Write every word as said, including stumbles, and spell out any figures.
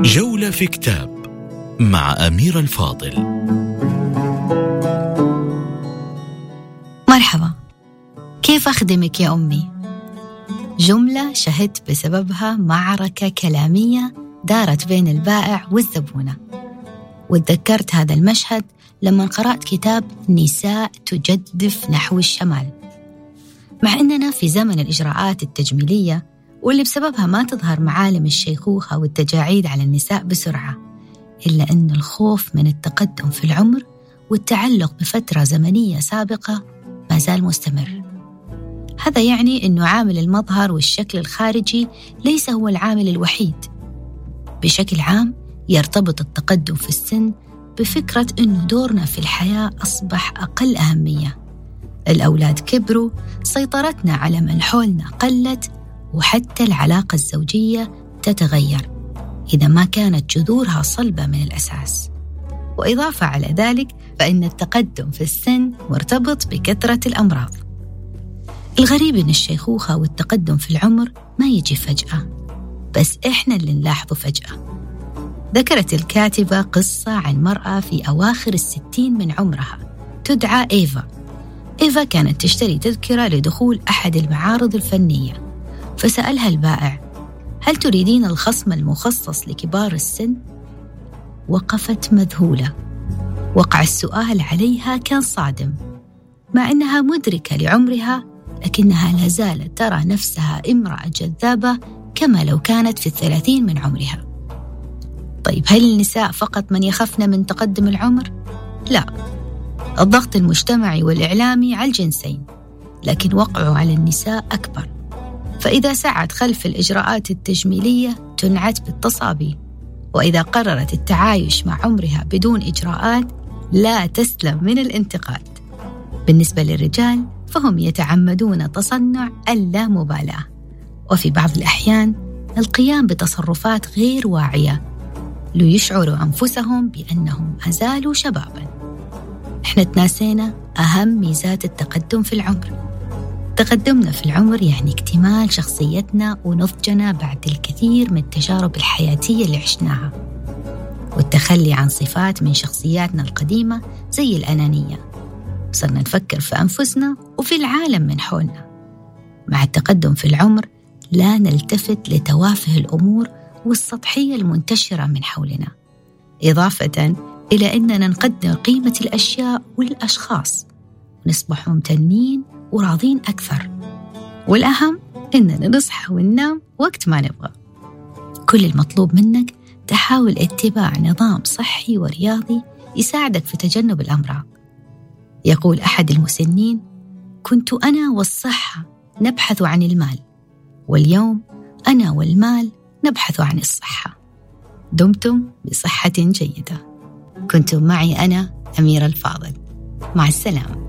جولة في كتاب مع أميرة الفاضل. مرحبا، كيف أخدمك يا أمي؟ جملة شهدت بسببها معركة كلامية دارت بين البائع والزبونة، وتذكرت هذا المشهد لما قرأت كتاب نساء تجدف نحو الشمال. مع أننا في زمن الإجراءات التجميلية واللي بسببها ما تظهر معالم الشيخوخة والتجاعيد على النساء بسرعة، إلا أن الخوف من التقدم في العمر والتعلق بفترة زمنية سابقة ما زال مستمر. هذا يعني أنه عامل المظهر والشكل الخارجي ليس هو العامل الوحيد. بشكل عام يرتبط التقدم في السن بفكرة أنه دورنا في الحياة أصبح أقل أهمية. الأولاد كبروا، سيطرتنا على من حولنا قلت، وحتى العلاقة الزوجية تتغير إذا ما كانت جذورها صلبة من الأساس. وإضافة على ذلك فإن التقدم في السن مرتبط بكثرة الأمراض. الغريب إن الشيخوخة والتقدم في العمر ما يجي فجأة، بس إحنا اللي نلاحظه فجأة. ذكرت الكاتبة قصة عن مرأة في أواخر الستين من عمرها تدعى إيفا. إيفا كانت تشتري تذكرة لدخول أحد المعارض الفنية، فسألها البائع: هل تريدين الخصم المخصص لكبار السن؟ وقفت مذهولة. وقع السؤال عليها كان صادم، مع أنها مدركة لعمرها، لكنها لا زالت ترى نفسها امرأة جذابة كما لو كانت في الثلاثين من عمرها. طيب، هل النساء فقط من يخفن من تقدم العمر؟ لا، الضغط المجتمعي والإعلامي على الجنسين، لكن وقعه على النساء أكبر. فإذا سعت خلف الإجراءات التجميلية تنعت بالتصابي، وإذا قررت التعايش مع عمرها بدون إجراءات لا تسلم من الانتقاد. بالنسبة للرجال فهم يتعمدون تصنع اللامبالاة، وفي بعض الأحيان القيام بتصرفات غير واعية ليشعروا أنفسهم بأنهم أزالوا شباباً. إحنا تناسينا أهم ميزات التقدم في العمر. تقدمنا في العمر يعني اكتمال شخصيتنا ونضجنا بعد الكثير من التجارب الحياتية اللي عشناها، والتخلي عن صفات من شخصياتنا القديمة زي الأنانية. صرنا نفكر في أنفسنا وفي العالم من حولنا. مع التقدم في العمر لا نلتفت لتوافه الأمور والسطحية المنتشرة من حولنا، إضافة إلى أننا نقدر قيمة الأشياء والأشخاص ونصبح ممتنين وراضين أكثر. والأهم إننا نصحى وننام وقت ما نبغى. كل المطلوب منك تحاول اتباع نظام صحي ورياضي يساعدك في تجنب الأمراض. يقول أحد المسنين: كنت أنا والصحة نبحث عن المال، واليوم أنا والمال نبحث عن الصحة. دمتم بصحة جيدة. كنتم معي أنا أميرة الفاضل. مع السلامة.